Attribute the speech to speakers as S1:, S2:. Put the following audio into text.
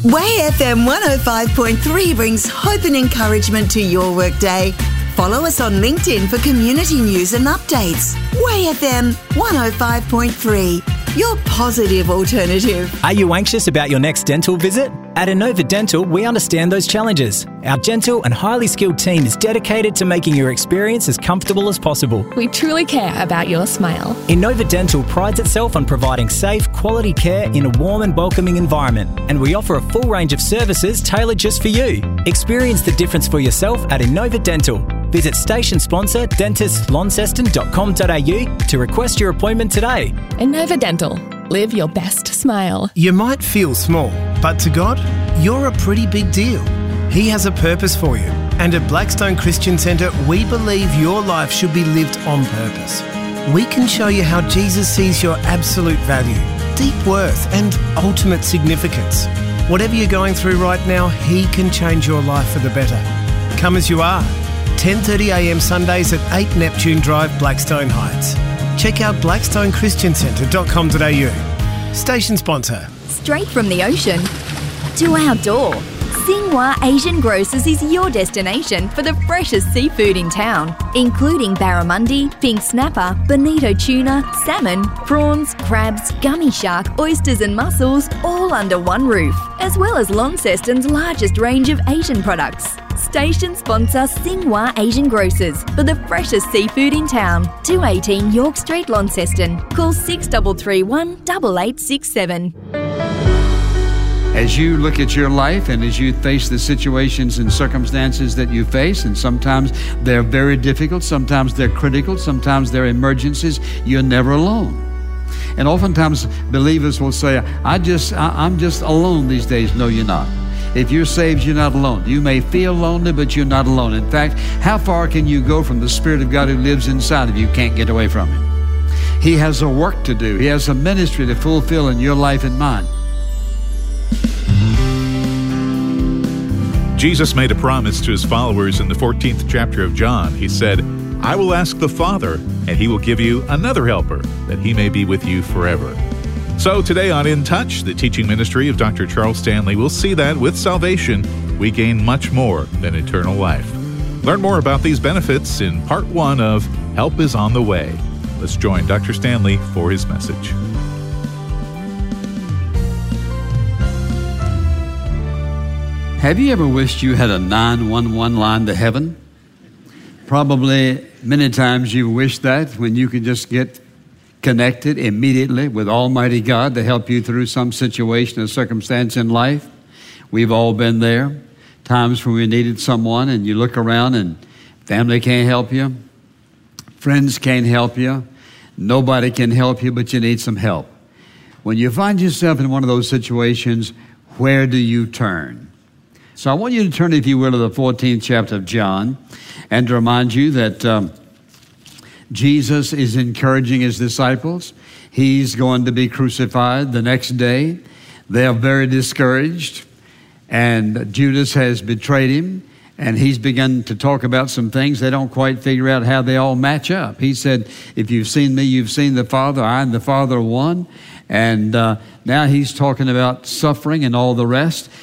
S1: Way FM 105.3 brings hope and encouragement to your workday. Follow us on LinkedIn for community news and updates. Way FM 105.3, your positive alternative.
S2: Are you anxious about your next dental visit? At Innova Dental, we understand those challenges. Our gentle and highly skilled team is dedicated to making your experience as comfortable as possible.
S3: We truly care about your smile.
S2: Innova Dental prides itself on providing safe, quality care in a warm and welcoming environment, and we offer a full range of services tailored just for you. Experience the difference for yourself at Innova Dental. Visit station sponsor dentistlaunceston.com.au to request your appointment today.
S3: Innova Dental. Live your best smile.
S4: You might feel small, but to God, you're a pretty big deal. He has a purpose for you. And at Blackstone Christian Centre, we believe your life should be lived on purpose. We can show you how Jesus sees your absolute value, deep worth, and ultimate significance. Whatever you're going through right now, He can change your life for the better. Come as you are. 10:30am Sundays at 8 Neptune Drive, Blackstone Heights. Check out blackstonechristiancenter.com.au. Station sponsor.
S5: Straight from the ocean to our door, Singhua Asian Grocers is your destination for the freshest seafood in town, including barramundi, pink snapper, bonito tuna, salmon, prawns, crabs, gummy shark, oysters and mussels, all under one roof, as well as Launceston's largest range of Asian products. Station sponsor Singhua Asian Grocers for the freshest seafood in town. 218 York Street, Launceston. Call 6331 8867.
S6: As you look at your life and as you face the situations and circumstances that you face, and sometimes they're very difficult, sometimes they're critical, sometimes they're emergencies, you're never alone. And oftentimes believers will say, I'm just alone these days. No, you're not. If you're saved, you're not alone. You may feel lonely, but you're not alone. In fact, how far can you go from the Spirit of God who lives inside of you? You can't get away from Him. He has a work to do. He has a ministry to fulfill in your life and mine.
S7: Jesus made a promise to His followers in the 14th chapter of John. He said, I will ask the Father, and He will give you another helper, that He may be with you forever. So today on In Touch, the teaching ministry of Dr. Charles Stanley, will see that with salvation, we gain much more than eternal life. Learn more about these benefits in part 1 of Help is on the Way. Let's join Dr. Stanley for his message.
S6: Have you ever wished you had a 911 line to heaven? Probably many times you wished that, when you could just get connected immediately with Almighty God to help you through some situation or circumstance in life. We've all been there. Times when we needed someone and you look around and family can't help you. Friends can't help you. Nobody can help you, but you need some help. When you find yourself in one of those situations, where do you turn? So I want you to turn, if you will, to the 14th chapter of John, and to remind you that Jesus is encouraging His disciples. He's going to be crucified the next day. They are very discouraged, and Judas has betrayed Him, and he's begun to talk about some things. They don't quite figure out how they all match up. He said, if you've seen me, you've seen the Father. I and the Father are one. And now he's talking about suffering and all the rest.